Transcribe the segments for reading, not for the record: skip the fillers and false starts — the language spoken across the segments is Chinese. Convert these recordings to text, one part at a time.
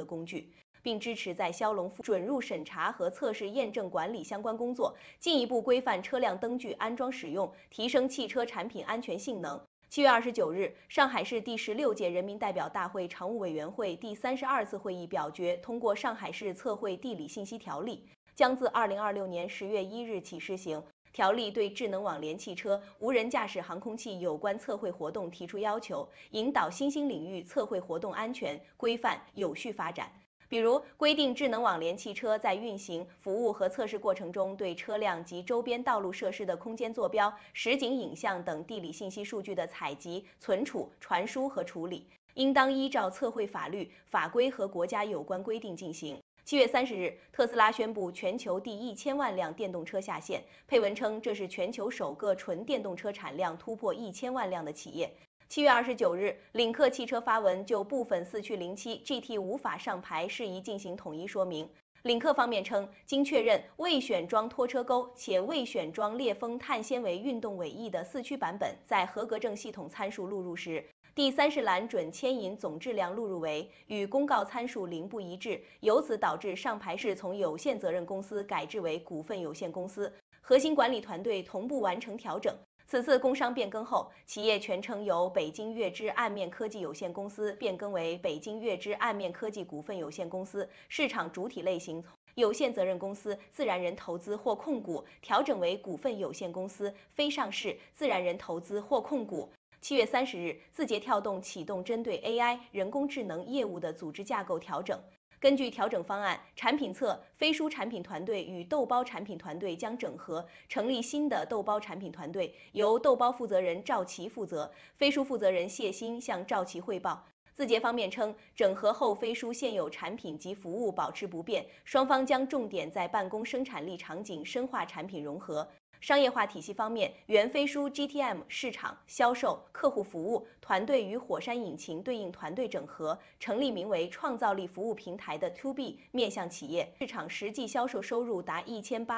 工具，并支持在骁龙准入审查和测试验证管理相关工作，进一步规范车辆灯具安装使用，提升汽车产品安全性能。7月29日，上海市第16届人民代表大会常务委员会第32次会议表决通过《上海市测绘地理信息条例》，将自2026年10月1日起施行。条例对智能网联汽车、无人驾驶航空器有关测绘活动提出要求，引导新兴领域测绘活动安全、规范、有序发展。比如，规定智能网联汽车在运行、服务和测试过程中，对车辆及周边道路设施的空间坐标、实景影像等地理信息数据的采集、存储、传输和处理，应当依照测绘法律、法规和国家有关规定进行。7月30日，特斯拉宣布全球第1000万辆电动车下线。配文称，这是全球首个纯电动车产量突破1000万辆的企业。7月29日，领克汽车发文就部分四驱零七 GT 无法上牌事宜进行统一说明。领克方面称，经确认未选装拖车钩且未选装裂风碳纤维运动尾翼的四驱版本，在合格证系统参数录入时，第30栏准牵引总质量录入为与公告参数零不一致，由此导致上牌是从有限责任公司改制为股份有限公司，核心管理团队同步完成调整。此次工商变更后，企业全称由北京悦知岸面科技有限公司变更为北京悦知岸面科技股份有限公司，市场主体类型有限责任公司、自然人投资或控股调整为股份有限公司、非上市自然人投资或控股。7月30日，字节跳动启动针对 AI 人工智能业务的组织架构调整。根据调整方案，产品侧飞书产品团队与豆包产品团队将整合，成立新的豆包产品团队，由豆包负责人赵琦负责，飞书负责人谢鑫向赵琦汇报。字节方面称，整合后飞书现有产品及服务保持不变，双方将重点在办公生产力场景深化产品融合。商业化体系方面，原飞书 GTM 市场、销售、客户服务团队与火山引擎对应团队整合，成立名为创造力服务平台的 To B 面向企业，市场实际销售收入达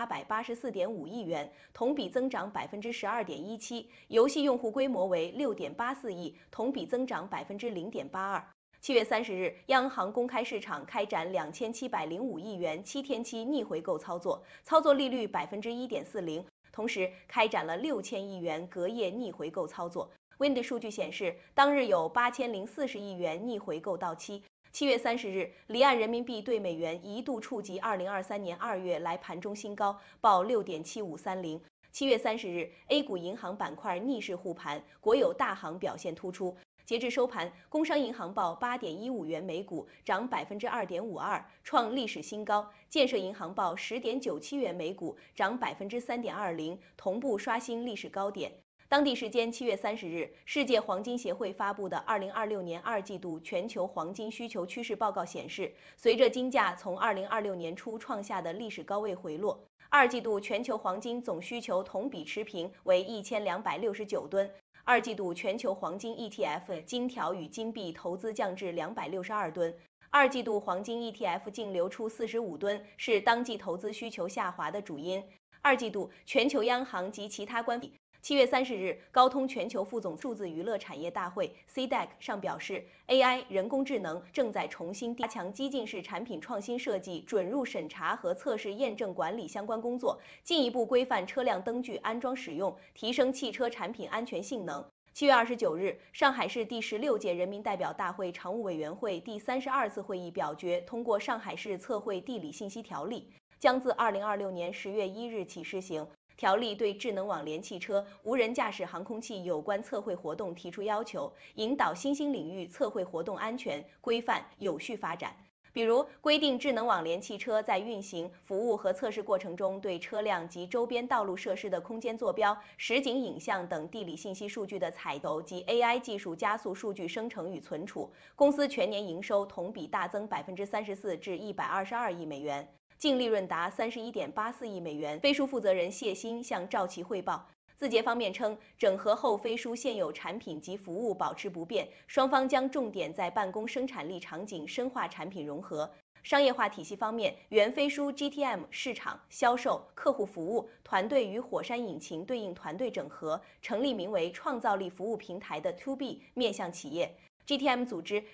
1884.5亿元，同比增长12.17%，游戏用户规模为6.84亿，同比增长0.82%。7月30日，央行公开市场开展2705亿元7天期逆回购操作，操作利率1.40%。同时开展了6000亿元隔夜逆回购操作。Wind 数据显示，当日有8040亿元逆回购到期。7月30日，离岸人民币对美元一度触及2023年2月来盘中新高，报6.7530。7月30日 ，A 股银行板块逆势护盘，国有大行表现突出。截至收盘，工商银行报8.15元每股，涨2.52%，创历史新高；建设银行报10.97元每股，涨3.20%，同步刷新历史高点。当地时间7月30日，世界黄金协会发布的2026年2季度全球黄金需求趋势报告显示，随着金价从2026年初创下的历史高位回落，2季度全球黄金总需求同比持平为1269吨。2季度全球黄金 ETF 金条与金币投资降至262吨。2季度黄金 ETF 净流出45吨，是当季投资需求下滑的主因。2季度全球央行及其他官7月30日，高通全球副总数字娱乐产业大会 CDAC 上表示 ，AI 人工智能正在重新加强激进式产品创新设计、准入审查和测试验证管理相关工作，进一步规范车辆灯具安装使用，提升汽车产品安全性能。7月29日，上海市第16届人民代表大会常务委员会第32次会议表决通过《上海市测绘地理信息条例》，将自2026年10月1日起施行。条例对智能网联汽车、无人驾驶航空器有关测绘活动提出要求，引导新兴领域测绘活动安全、规范、有序发展。比如，规定智能网联汽车在运行、服务和测试过程中，对车辆及周边道路设施的空间坐标、实景影像等地理信息数据的采集及 AI 技术加速数据生成与存储，公司全年营收同比大增34%至122亿美元。净利润达31.84亿美元。飞书负责人谢鑫向赵琦汇报。字节方面称，整合后飞书现有产品及服务保持不变，双方将重点在办公生产力场景深化产品融合。商业化体系方面，原飞书 GTM 市场、销售、客户服务团队与火山引擎对应团队整合，成立名为创造力服务平台的 To B 面向企业。GTM 组织